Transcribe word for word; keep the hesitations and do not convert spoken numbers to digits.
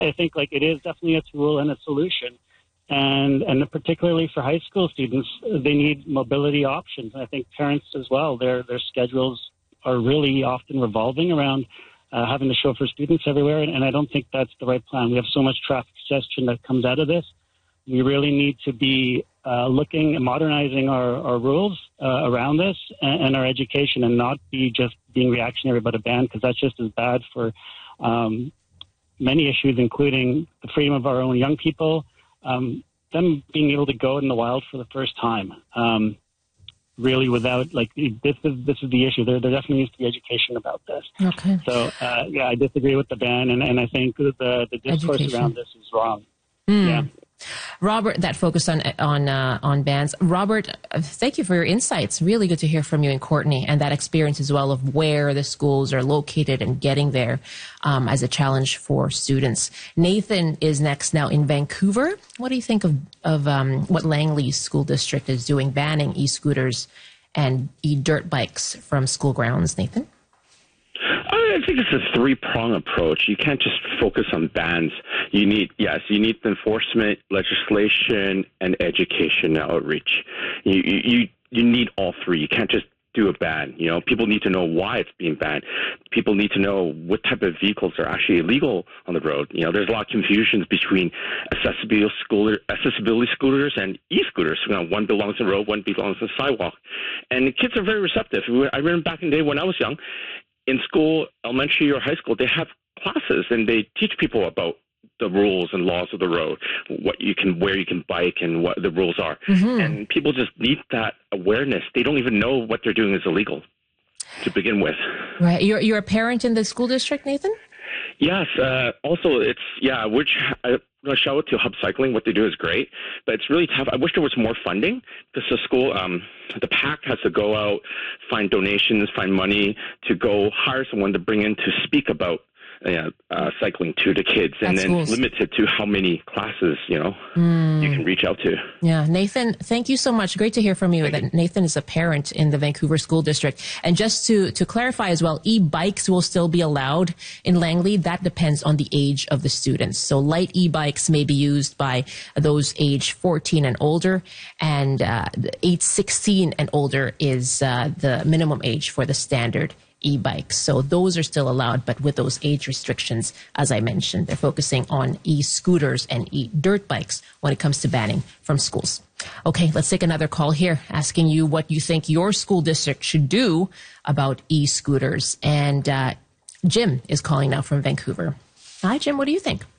I think like it is definitely a tool and a solution. And and particularly for high school students, they need mobility options. And I think parents as well, their their schedules are really often revolving around uh, having to show for students everywhere. And, and I don't think that's the right plan. We have so much traffic congestion that comes out of this. We really need to be uh, looking and modernizing our, our rules uh, around this and, and our education, and not be just being reactionary about a ban, because that's just as bad for um, many issues, including the freedom of our own young people, um, them being able to go in the wild for the first time. Um, really without, like, this is this is the issue. There, there definitely needs to be education about this. Okay. So, uh, yeah, I disagree with the ban, and, and I think the, the discourse education around this is wrong. Mm. Yeah. Robert, that focused on on uh, on bans. Robert, uh, thank you for your insights. Really good to hear from you and Courtney, and that experience as well of where the schools are located and getting there um, as a challenge for students. Nathan is next now in Vancouver. What do you think of of um, what Langley School District is doing, banning e-scooters and e-dirt bikes from school grounds, Nathan? I think it's a three-prong approach. You can't just focus on bans. You need, yes, you need enforcement, legislation, and education outreach. You, you, you need all three. You can't just do a ban. You know, people need to know why it's being banned. People need to know what type of vehicles are actually illegal on the road. You know, there's a lot of confusions between accessibility scooter, accessibility scooters and e-scooters. You know, one belongs on the road, one belongs on the sidewalk. And the kids are very receptive. I remember back in the day when I was young, in school, elementary or high school, they have classes and they teach people about the rules and laws of the road, what you can, where you can bike, and what the rules are. Mm-hmm. And people just need that awareness. They don't even know what they're doing is illegal to begin with. Right. You're you're a parent in the school district, Nathan? Yes. Uh, also, it's yeah. Which I want to shout out to Hub Cycling. What they do is great, but it's really tough. I wish there was more funding, because the school, um, the PAC has to go out, find donations, find money to go hire someone to bring in to speak about uh, uh, cycling to the kids, and At then schools. limit it to how many classes you know mm. you can reach out to. Yeah, Nathan, thank you so much. Great to hear from you. Thank that you. Nathan is a parent in the Vancouver School District. And just to, to clarify as well, e-bikes will still be allowed in Langley. That depends on the age of the students. So light e-bikes may be used by those age fourteen and older, and uh, age sixteen and older is uh, the minimum age for the standard e-bikes. So those are still allowed, but with those age restrictions, as I mentioned, they're focusing on e-scooters and e-dirt bikes when it comes to banning from schools. Okay, let's take another call here, asking you what you think your school district should do about e-scooters. And uh, Jim is calling now from Vancouver. Hi, Jim. What do you think?